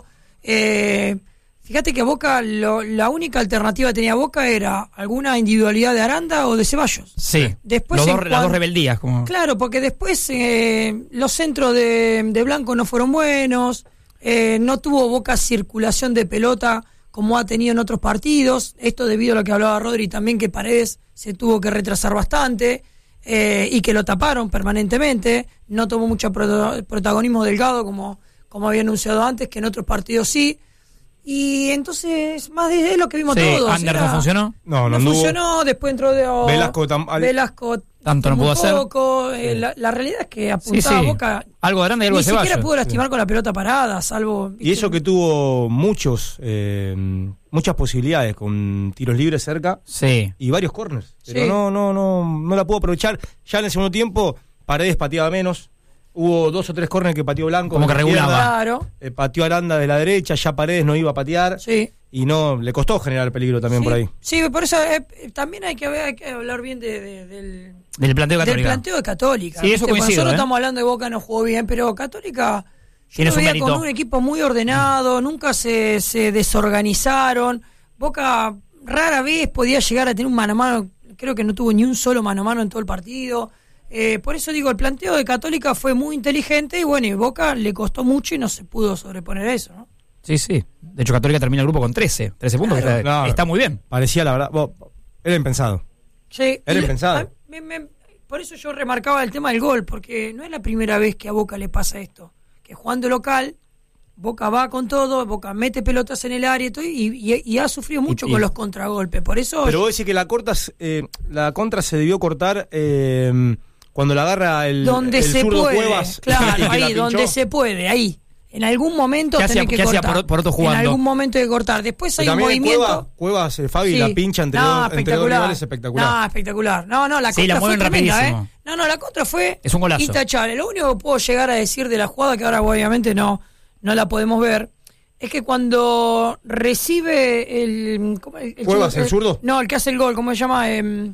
Fíjate que Boca, la única alternativa que tenía Boca era alguna individualidad de Aranda o de Ceballos. Sí, después las dos rebeldías. Claro, porque después los centros de Blanco no fueron buenos, no tuvo Boca circulación de pelota como ha tenido en otros partidos, esto debido a lo que hablaba Rodri también, que Paredes se tuvo que retrasar bastante y que lo taparon permanentemente, no tomó mucho protagonismo Delgado como había anunciado antes, que en otros partidos sí. Y entonces, más de lo que vimos todos. ¿Ander no funcionó? No funcionó, después entró Velasco tanto no pudo hacer. La realidad es que apuntaba a Boca. Algo grande y algo de Ceballos. Ni siquiera pudo lastimar con la pelota parada, salvo... Y eso que tuvo muchas posibilidades, con tiros libres cerca y varios corners. Pero no la pudo aprovechar. Ya en el segundo tiempo, Paredes pateaba menos. Hubo 2 o 3 córneres que pateó Blanco. Como que regulaba. Claro. Pateó Aranda de la derecha, ya Paredes no iba a patear. Sí. Y no, le costó generar peligro también por ahí. Sí, por eso también hay que hablar bien del planteo Católica. Del planteo de Católica. Sí, eso coincido. Nosotros estamos hablando de Boca, no jugó bien, pero Católica tiene su mérito. Con un equipo muy ordenado, nunca se desorganizaron. Boca rara vez podía llegar a tener un mano a mano, creo que no tuvo ni un solo mano a mano en todo el partido. Por eso digo, el planteo de Católica fue muy inteligente y Boca le costó mucho y no se pudo sobreponer a eso, ¿no? Sí. De hecho, Católica termina el grupo con 13 puntos, que está muy bien. Parecía, la verdad, era impensado. Sí. Era impensado. Por eso yo remarcaba el tema del gol, porque no es la primera vez que a Boca le pasa esto. Que jugando local, Boca va con todo, Boca mete pelotas en el área y ha sufrido mucho con los contragolpes. Por eso... Pero vos decís que la contra se debió cortar... cuando la agarra el zurdo Cuevas. Claro, ahí, donde se puede, ahí. En algún momento tenés que cortar. ¿Qué hacía por otro jugando? En algún momento hay que cortar. Después hay un movimiento... Cuevas, Fabi, la pincha entre dos rivales espectacular. No, espectacular. No, la contra la mueven fue tremenda, rapidísimo. La contra fue es un golazo. Intachable. Lo único que puedo llegar a decir de la jugada, que ahora obviamente no la podemos ver, es que cuando recibe el ¿Cuevas, el zurdo? No, el que hace el gol, ¿cómo se llama?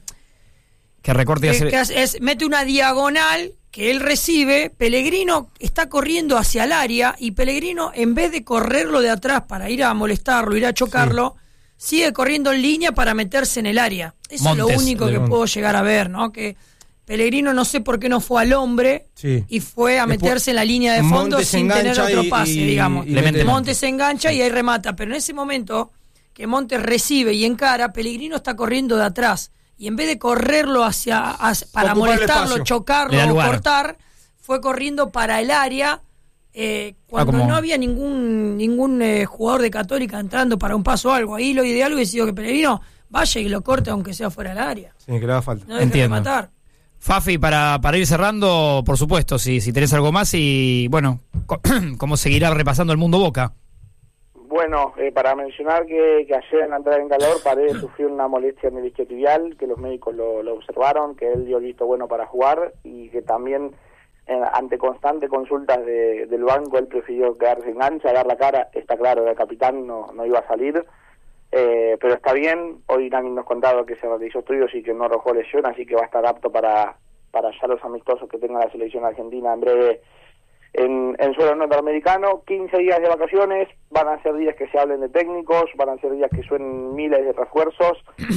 Que recorte y mete una diagonal que él recibe, Pellegrino está corriendo hacia el área y Pellegrino, en vez de correrlo de atrás para ir a molestarlo, ir a chocarlo, sigue corriendo en línea para meterse en el área. Eso es lo único que puedo llegar a ver, ¿no? Que Pellegrino no sé por qué no fue al hombre y fue a meterse en la línea de fondo sin tener otro pase, digamos. Montes se engancha y ahí remata, pero en ese momento que Montes recibe y encara, Pellegrino está corriendo de atrás. Y en vez de correrlo para molestarlo, chocarlo o cortar, fue corriendo para el área cuando no había ningún jugador de Católica entrando para un paso o algo. Ahí lo ideal hubiese sido que Pellegrino vaya y lo corte aunque sea fuera del área. Sí, que le haga falta. No deje de matar. Fafi, para ir cerrando, por supuesto, si tenés algo más y, bueno, ¿cómo seguirá repasando el mundo Boca? Bueno, para mencionar que ayer en la entrada en calor Paredes sufrió una molestia en el isquiotibial, que los médicos lo observaron, que él dio el visto bueno para jugar y que también ante constantes consultas del banco él prefirió quedarse en cancha, dar la cara. Está claro, el capitán no iba a salir, pero está bien. Hoy también nos contaba que se realizó estudios y que no arrojó lesión, así que va a estar apto para ya los amistosos que tenga la selección argentina en breve en suelo norteamericano. 15 días de vacaciones, van a ser días que se hablen de técnicos, van a ser días que suenen miles de refuerzos.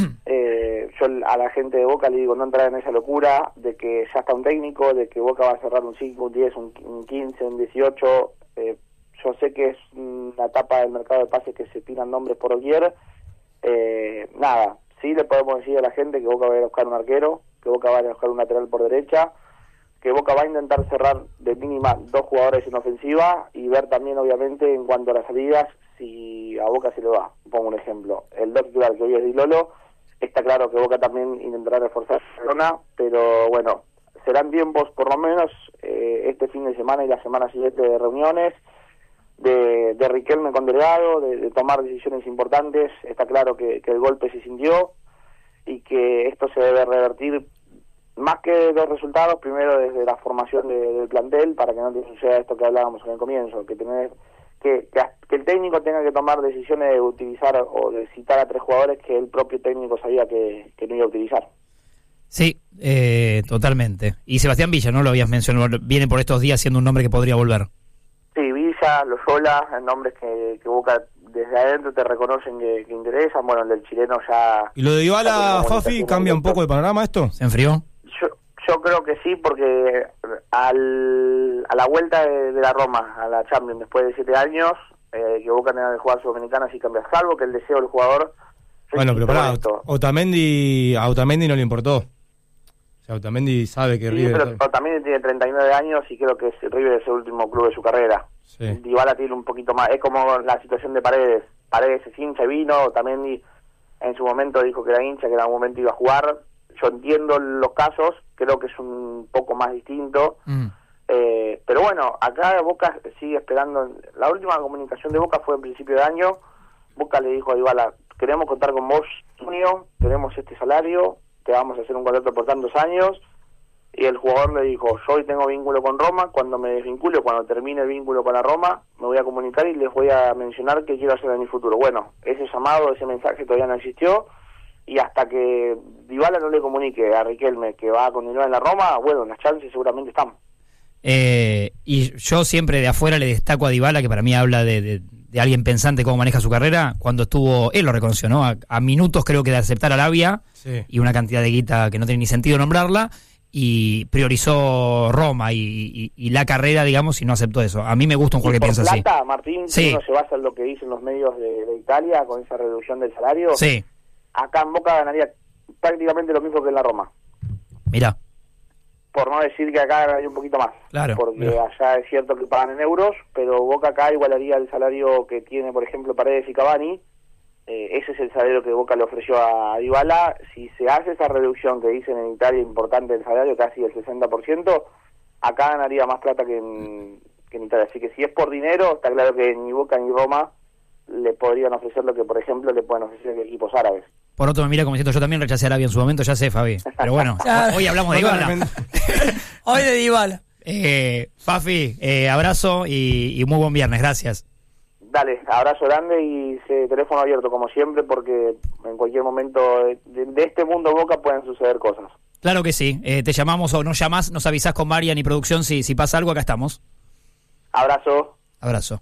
Yo a la gente de Boca le digo, no entrar en esa locura de que ya está un técnico, de que Boca va a cerrar un 5, un 10, un 15, un 18. Yo sé que es una etapa del mercado de pases que se tiran nombres por doquier. Nada, sí le podemos decir a la gente que Boca va a ir a buscar un arquero, que Boca va a ir a buscar un lateral por derecha, que Boca va a intentar cerrar de mínima 2 jugadores en ofensiva y ver también, obviamente, en cuanto a las salidas, si a Boca se le va. Pongo un ejemplo. El 2 titular que hoy es Di Lolo, está claro que Boca también intentará reforzar Barcelona, pero bueno, serán tiempos, por lo menos, este fin de semana y la semana siguiente de reuniones, de Riquelme con Delgado, de tomar decisiones importantes. Está claro que el golpe se sintió y que esto se debe revertir más que los resultados, primero desde la formación del plantel, para que no te suceda esto que hablábamos en el comienzo, que el técnico tenga que tomar decisiones de utilizar o de citar a 3 jugadores que el propio técnico sabía que no iba a utilizar. Sí, totalmente. Y Sebastián Villa, ¿no? Lo habías mencionado, viene por estos días siendo un nombre que podría volver. Sí, Villa, Loyola, nombres que Boca desde adentro te reconocen que interesan. Bueno, el del chileno ya... ¿Y lo de Dybala, Fafi, cambia un poco el panorama esto? ¿Se enfrió? Yo creo que sí, porque a la vuelta de la Roma a la Champions después de 7 años, que Boca tenga que jugar Sudamericana, sí cambia, salvo que el deseo del jugador... Bueno, pero pará, a Otamendi no le importó. O sea, Otamendi sabe que sí, River... pero Otamendi tiene 39 años y creo que River es el último club de su carrera. Sí. Dybala tiene un poquito más, es como la situación de Paredes es hincha y vino, Otamendi en su momento dijo que era hincha, que en algún momento iba a jugar. Yo entiendo los casos, creo que es un poco más distinto, pero bueno, acá Boca sigue esperando. La última comunicación de Boca fue en principio de año. Boca le dijo a Dybala, queremos contar con vos, Junio, tenemos este salario, te vamos a hacer un contrato por tantos años. Y el jugador le dijo, yo hoy tengo vínculo con Roma, cuando me desvincule, cuando termine el vínculo con la Roma, me voy a comunicar y les voy a mencionar qué quiero hacer en mi futuro. Bueno, ese llamado, ese mensaje todavía no existió, y hasta que Dybala no le comunique a Riquelme que va a continuar en la Roma, bueno, las chances seguramente están. Y yo siempre de afuera le destaco a Dybala, que para mí habla de alguien pensante cómo maneja su carrera, cuando estuvo, él lo reconoció, ¿no? A minutos creo que de aceptar a Arabia, sí, y una cantidad de guita que no tiene ni sentido nombrarla, y priorizó Roma y la carrera, digamos, y no aceptó eso. A mí me gusta un jugador que piensa así. Martín, sí, si uno se basa en lo que dicen los medios de Italia, con esa reducción del salario, sí, acá en Boca ganaría prácticamente lo mismo que en la Roma. Mirá. Por no decir que acá ganaría un poquito más. Claro. Porque allá es cierto que pagan en euros, pero Boca acá igualaría el salario que tiene, por ejemplo, Paredes y Cavani. Ese es el salario que Boca le ofreció a Dybala. Si se hace esa reducción que dicen en Italia importante del salario, casi el 60%, acá ganaría más plata que en Italia. Así que si es por dinero, está claro que ni Boca ni Roma le podrían ofrecer lo que, por ejemplo, le pueden ofrecer equipos árabes. Por otro me mira como diciendo, yo también rechacé a Arabia en su momento, ya sé, Fabi. Pero bueno, hoy hablamos de Dybala. Hoy de Dybala. Fafi, abrazo y muy buen viernes, gracias. Dale, abrazo grande y teléfono abierto como siempre, porque en cualquier momento de este mundo Boca pueden suceder cosas. Claro que sí, te llamamos o nos llamás, nos avisás con Marian y producción si pasa algo, acá estamos. Abrazo. Abrazo.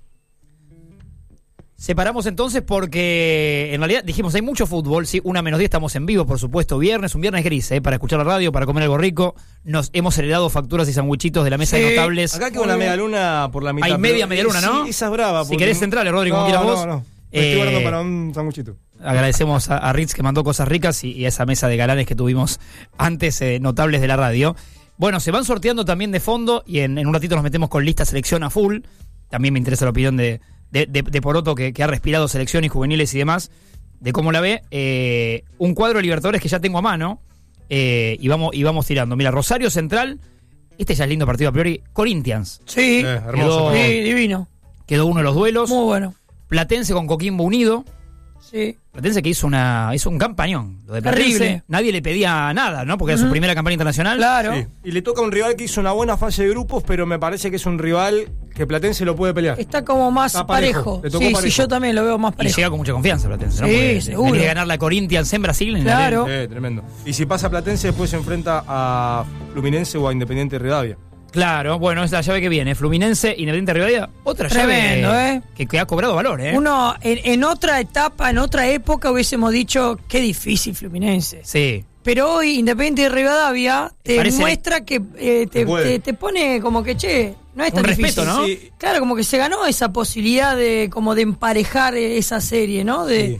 Separamos entonces porque en realidad dijimos hay mucho fútbol, sí, 1:10 estamos en vivo, por supuesto, un viernes gris, para escuchar la radio, para comer algo rico. Nos hemos heredado facturas y sanguchitos de la mesa de notables. Acá queda una medialuna por la mitad. Hay medialuna, ¿no? Sí, esa es brava. Si querés centrales, Rodrigo, como quieras vos. No. Me estoy guardando para un sanguchito. Agradecemos a Ritz que mandó cosas ricas y a esa mesa de galanes que tuvimos antes, notables de la radio. Bueno, se van sorteando también de fondo y en un ratito nos metemos con lista selección a full. También me interesa la opinión de Poroto, que ha respirado selecciones juveniles y demás, de cómo la ve. Un cuadro de Libertadores que ya tengo a mano, y vamos tirando. Mira, Rosario Central, este ya es lindo partido a priori. Corinthians. Sí, hermoso. Sí, divino. Quedó uno de los duelos. Muy bueno. Platense con Coquimbo Unido. Sí. Platense que hizo un campañón. Lo de Platense, terrible. Nadie le pedía nada, ¿no? Porque era su primera campaña internacional. Claro. Sí. Y le toca a un rival que hizo una buena fase de grupos, pero me parece que es un rival que Platense lo puede pelear. Está como más Está parejo. Le tocó Sí, parejo. yo también lo veo más Y parejo. llega con mucha confianza Platense, ¿no? Sí, Porque seguro. venía de ganar la Corinthians en Brasil. Claro. Tremendo. Y si pasa Platense, después se enfrenta a Fluminense o a Independiente Rivadavia. Claro, bueno, es la llave que viene. Fluminense, Independiente Rivadavia. Otra Tremendo, llave que ha cobrado valor, ¿eh? Uno, en otra etapa, en otra época, hubiésemos dicho qué difícil Fluminense. Sí. Pero hoy, Independiente de Rivadavia te Parece- muestra que te pone como que, che, no es tan Un difícil. respeto, ¿no? Sí. Claro, como que se ganó esa posibilidad de emparejar esa serie, ¿no? Sí.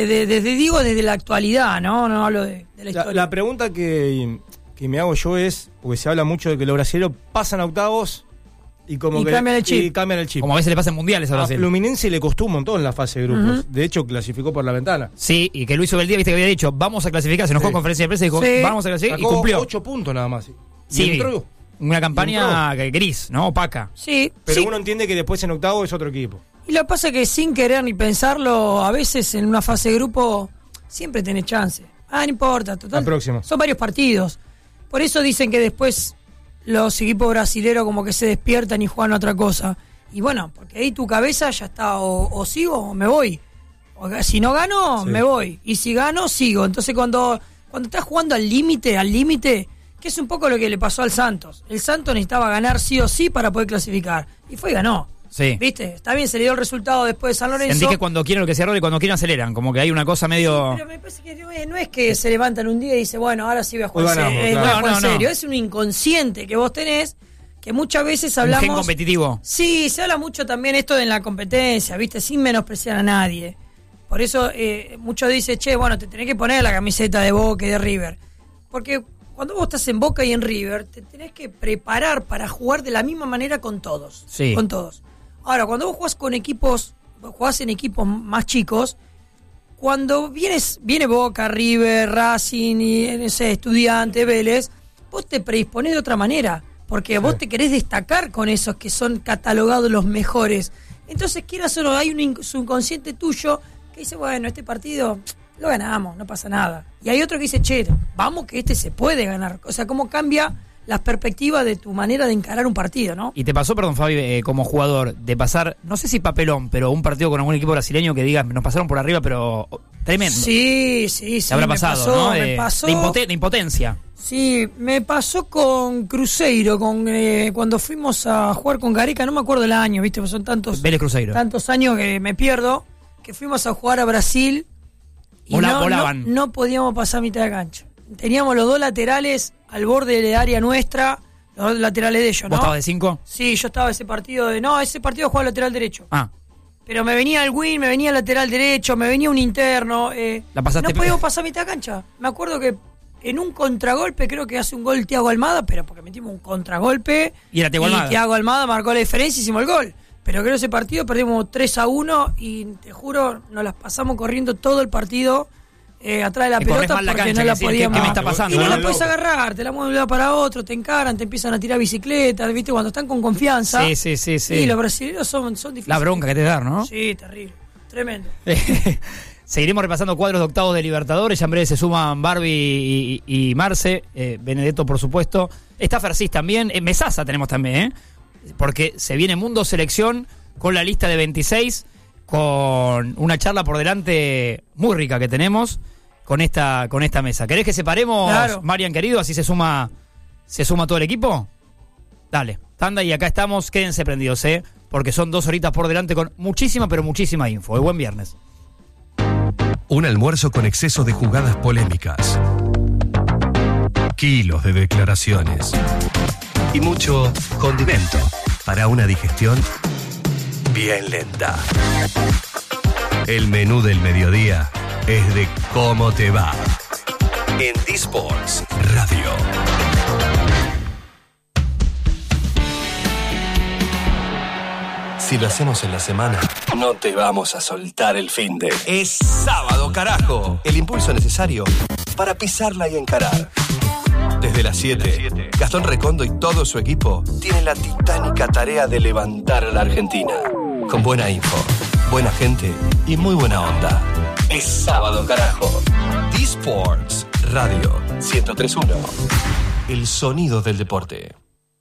Desde la actualidad, ¿no? No hablo de la historia. La pregunta que me hago yo es, porque se habla mucho de que los brasileños pasan a octavos y como Y que cambian el chip. y cambian el chip. Como a veces le pasa en mundiales a A Brasil. Fluminense le costó un montón la fase de grupos. De hecho, clasificó por la ventana. Sí, y que Luis Obeldía, viste que había dicho, vamos a clasificar, se enojó en conferencia de prensa y dijo, Sí. vamos a clasificar, y Sacó cumplió. 8 puntos nada más. Sí, Y entró. una campaña gris, ¿no? Opaca. Sí, Pero sí. uno entiende que después en octavo es otro equipo. Y lo que pasa es que sin querer ni pensarlo, a veces en una fase de grupo siempre tenés chance. No importa, total. La próxima. Son varios partidos. Por eso dicen que después los equipos brasileros como que se despiertan y juegan otra cosa. Y bueno, porque ahí tu cabeza ya está, o sigo o me voy. O si no gano, Sí. me voy. Y si gano, sigo. Entonces cuando estás jugando al límite, que es un poco lo que le pasó al Santos. El Santos necesitaba ganar sí o sí para poder clasificar. Y fue y ganó. Sí. ¿Viste? Está bien, se le dio el resultado después de San Lorenzo. Sentí que cuando quieren lo que se error y cuando quieren aceleran, como que hay una cosa medio... Pero me parece que no es que se levantan un día y dicen, bueno, ahora sí voy a jugar, Hoy ganamos, voy a claro. jugar No, no, serio. no. Es un inconsciente que vos tenés, que muchas veces Un hablamos... gen competitivo. Sí, se habla mucho también esto de en la competencia, ¿viste? Sin menospreciar a nadie. Por eso muchos dicen, che, bueno, te tenés que poner la camiseta de Boca y de River. Porque cuando vos estás en Boca y en River, te tenés que preparar para jugar de la misma manera con todos. Sí. Con todos. Ahora, cuando vos jugás en equipos más chicos, cuando viene Boca, River, Racing, y no sé, Estudiante, Vélez, vos te predisponés de otra manera, porque vos te querés destacar con esos que son catalogados los mejores. Entonces, quieras o no, hay un subconsciente tuyo que dice, bueno, este partido lo ganamos, no pasa nada. Y hay otro que dice, che, vamos que este se puede ganar. O sea, cómo cambia las perspectivas de tu manera de encarar un partido, ¿no? Y te pasó, perdón, Fabi, como jugador, de pasar, no sé si papelón, pero un partido con algún equipo brasileño que digas, nos pasaron por arriba, pero tremendo. Sí. Te habrá pasado, ¿no? Me pasó. De impotencia. Sí, me pasó con Cruzeiro, cuando fuimos a jugar con Gareca, no me acuerdo el año, ¿viste? Pues son tantos Vélez Cruzeiro. tantos años que me pierdo, que fuimos a jugar a Brasil y Volaban. no podíamos pasar mitad de cancha. Teníamos los dos laterales al borde de área nuestra, los dos laterales de ellos, ¿no? ¿Vos estabas de 5? Sí, yo estaba ese partido jugaba lateral derecho. Ah, Pero me venía el win, me venía el lateral derecho, me venía un interno. La pasaste no podíamos pasar mitad de cancha. Me acuerdo que en un contragolpe, creo que hace un gol Thiago Almada, pero porque metimos un contragolpe. Y era Thiago Almada. Thiago Almada marcó la diferencia y hicimos el gol. Pero creo que ese partido perdimos 3-1 y te juro, nos las pasamos corriendo todo el partido atrás de la Te corres pelota mal la porque cancha, no la decir, podíamos. ¿qué me está pasando? Y no ¿no? la puedes agarrar, te la mueven de un lado para otro, te encaran, te empiezan a tirar bicicletas, ¿viste? Cuando están con confianza. Sí. Sí, los brasileños son difíciles. La bronca que te da, ¿no? Sí, terrible. Tremendo. Seguiremos repasando cuadros de octavos de Libertadores. Ya en breve se suman Barbie y Marce. Benedetto, por supuesto. Está Fersis también. Mesasa tenemos también, ¿eh? Porque se viene Mundo Selección con la lista de 26. Con una charla por delante muy rica que tenemos con esta mesa. ¿Querés que separemos, Claro. Marian querido? Así se suma todo el equipo. Dale, tanda y acá estamos. Quédense prendidos, porque son 2 horitas por delante con muchísima, pero muchísima info. Buen viernes. Un almuerzo con exceso de jugadas polémicas, kilos de declaraciones y mucho condimento para una digestión bien lenta. El menú del mediodía es de cómo te va en D-Sports Radio. Si lo hacemos en la semana, no te vamos a soltar el finde. Es sábado, carajo. El impulso necesario para pisarla y encarar. Desde las 7, Gastón Recondo y todo su equipo tienen la titánica tarea de levantar a la Argentina. Con buena info, buena gente y muy buena onda. Es sábado, carajo. D-Sports Radio 103.1. El sonido del deporte.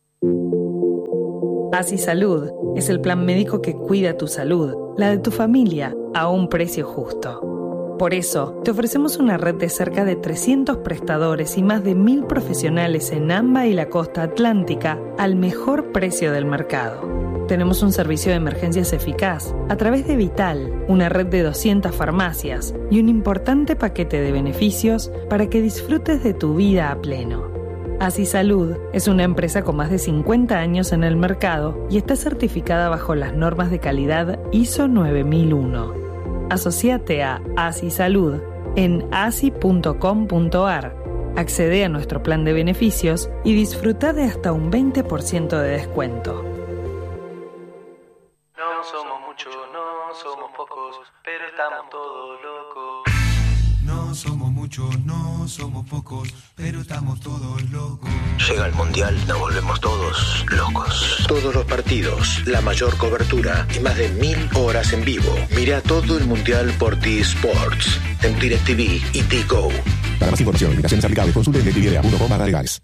Así Salud es el plan médico que cuida tu salud, la de tu familia, a un precio justo. Por eso, te ofrecemos una red de cerca de 300 prestadores y más de 1.000 profesionales en AMBA y la costa atlántica al mejor precio del mercado. Tenemos un servicio de emergencias eficaz a través de Vital, una red de 200 farmacias y un importante paquete de beneficios para que disfrutes de tu vida a pleno. Así Salud es una empresa con más de 50 años en el mercado y está certificada bajo las normas de calidad ISO 9001. Asociate a Así Salud en asi.com.ar. Accede a nuestro plan de beneficios y disfruta de hasta un 20% de descuento. No somos muchos, no somos pocos, pero estamos todos locos. No somos muchos, no somos pocos, pero estamos todos locos. Llega el Mundial, nos volvemos todos locos. Todos los partidos, la mayor cobertura y más de 1.000 horas en vivo. Mira todo el Mundial por T-Sports, en DirecTV y T-Go. Para más información, limitaciones aplicables, consulte en DirecTV.com/legales.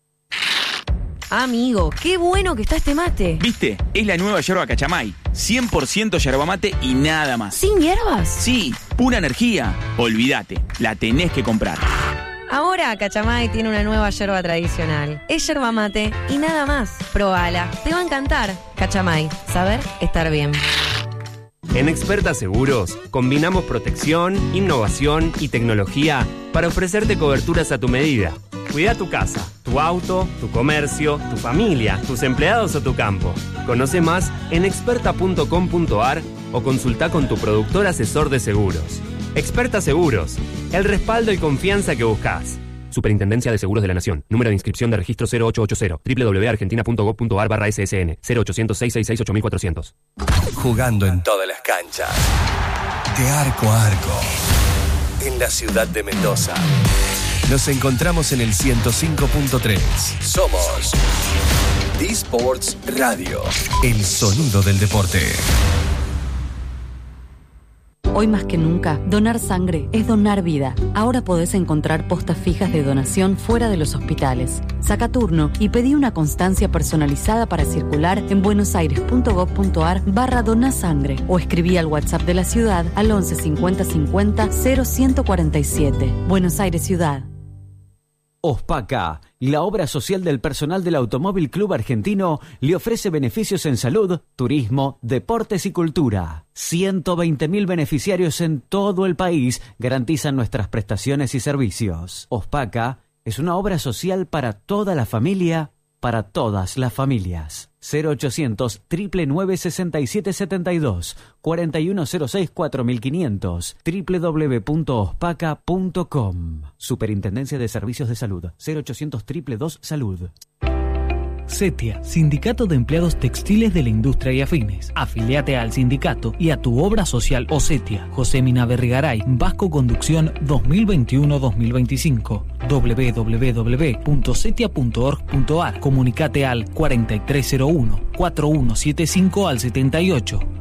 Amigo, qué bueno que está este mate. ¿Viste? Es la nueva yerba Cachamay. 100% yerba mate y nada más. ¿Sin hierbas? Sí, pura energía. Olvídate, la tenés que comprar. Ahora Cachamay tiene una nueva yerba tradicional. Es yerba mate y nada más. Probala, te va a encantar. Cachamay, saber estar bien. En Experta Seguros, combinamos protección, innovación y tecnología para ofrecerte coberturas a tu medida. Cuida tu casa, tu auto, tu comercio, tu familia, tus empleados o tu campo. Conoce más en experta.com.ar o consulta con tu productor asesor de seguros. Experta Seguros, el respaldo y confianza que buscas. Superintendencia de Seguros de la Nación. Número de inscripción de registro 0880. www.argentina.gov.ar/SSN. 0800-666-8400. Jugando en todas las canchas. De arco a arco. En la ciudad de Mendoza. Nos encontramos en el 105.3. Somos D-Sports Radio. El sonido del deporte. Hoy más que nunca, donar sangre es donar vida. Ahora podés encontrar postas fijas de donación fuera de los hospitales. Saca turno y pedí una constancia personalizada para circular en buenosaires.gov.ar/donasangre o escribí al WhatsApp de la ciudad al 11 50 50 0147. Buenos Aires Ciudad. OSPACA, la obra social del personal del Automóvil Club Argentino, le ofrece beneficios en salud, turismo, deportes y cultura. 120.000 beneficiarios en todo el país garantizan nuestras prestaciones y servicios. OSPACA es una obra social para toda la familia, para todas las familias. 0800 999 6772 4106 4500 www.ospaca.com. Superintendencia de Servicios de Salud. 0800 222 Salud. CETIA, Sindicato de Empleados Textiles de la Industria y Afines. Afiliate al sindicato y a tu obra social o CETIA. José Mina Berrigaray, Vasco Conducción 2021-2025. www.cetia.org.ar. Comunicate al 4301-4175 al 78. No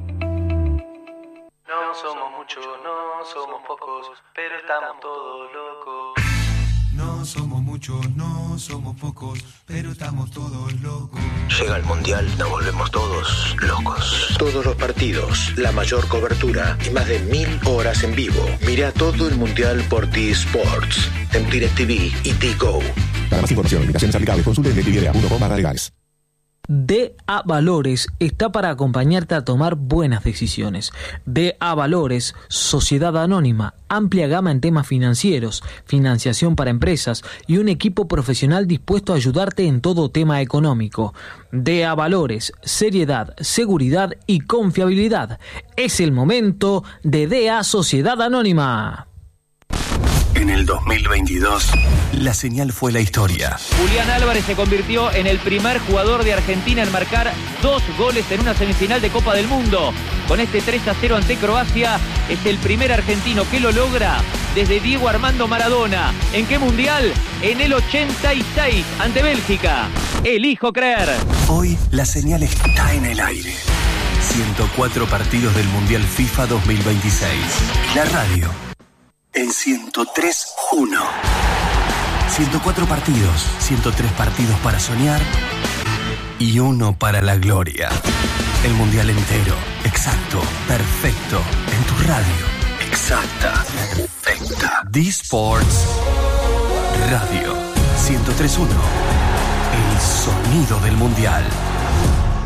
somos muchos, no somos pocos, pero estamos todos locos. No somos muchos, no somos pocos, pero estamos todos locos. Llega el Mundial, nos volvemos todos locos. Todos los partidos, la mayor cobertura y más de 1.000 horas en vivo. Mira todo el Mundial por T-Sports, en DirecTV y T-Go. Para más información, limitaciones aplicables, consulte en DirecTV.com/legales. DA Valores está para acompañarte a tomar buenas decisiones. DA Valores, Sociedad Anónima, amplia gama en temas financieros, financiación para empresas y un equipo profesional dispuesto a ayudarte en todo tema económico. DA Valores, seriedad, seguridad y confiabilidad. Es el momento de DA Sociedad Anónima. En el 2022, la señal fue la historia. Julián Álvarez se convirtió en el primer jugador de Argentina en marcar 2 goles en una semifinal de Copa del Mundo. Con este 3-0 ante Croacia, es el primer argentino que lo logra desde Diego Armando Maradona. ¿En qué mundial? En el 86, ante Bélgica. Elijo creer. Hoy la señal está en el aire. 104 partidos del Mundial FIFA 2026. La radio en 103.1. 104 partidos, 103 partidos para soñar y uno para la gloria. El Mundial entero, exacto, perfecto, en tu radio. Exacta, perfecta. D-Sports Radio 103.1. El sonido del Mundial.